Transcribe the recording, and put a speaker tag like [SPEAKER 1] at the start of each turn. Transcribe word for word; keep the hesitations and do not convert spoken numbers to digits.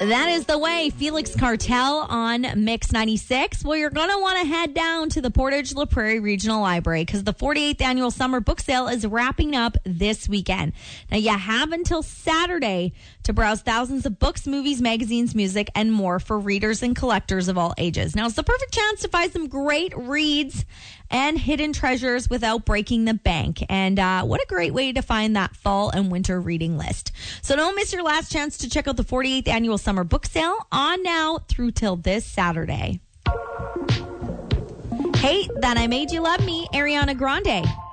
[SPEAKER 1] That is the way. Felix Cartel on Mix ninety-six. Well, you're going to want to head down to the Portage La Prairie Regional Library because the forty-eighth Annual Summer Book Sale is wrapping up this weekend. Now, you have until Saturday to browse thousands of books, movies, magazines, music, and more for readers and collectors of all ages. Now, it's the perfect chance to find some great reads and hidden treasures without breaking the bank. And uh, what a great way to find that fall and winter reading list. So don't miss your last chance to check out the forty-eighth Annual Summer Book Sale on now through till this Saturday. Hey, That I Made You Love Me, Ariana Grande.